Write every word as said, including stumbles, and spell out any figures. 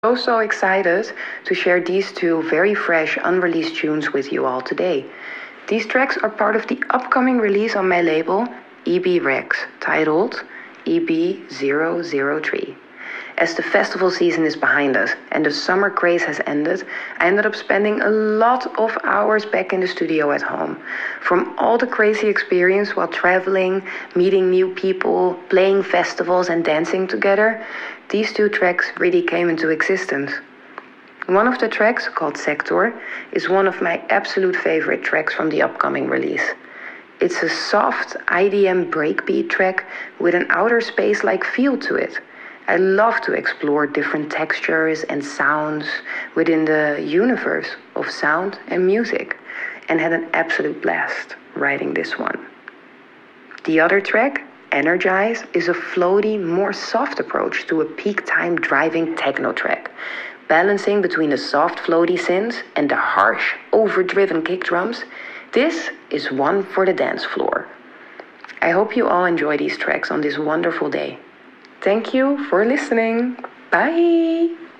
So, so excited to share these two very fresh, unreleased tunes with you all today. These tracks are part of the upcoming release on my label, E B Rex, titled E B zero zero three. As the festival season is behind us and the summer craze has ended, I ended up spending a lot of hours back in the studio at home. From all the crazy experience while traveling, meeting new people, playing festivals and dancing together, these two tracks really came into existence. One of the tracks, called Sector, is one of my absolute favorite tracks from the upcoming release. It's a soft I D M breakbeat track with an outer space-like feel to it. I love to explore different textures and sounds within the universe of sound and music, and had an absolute blast writing this one. The other track, Energize, is a floaty, more soft approach to a peak time driving techno track, balancing between the soft floaty synths and the harsh, overdriven kick drums. This is one for the dance floor. I hope you all enjoy these tracks on this wonderful day. Thank you for listening. Bye!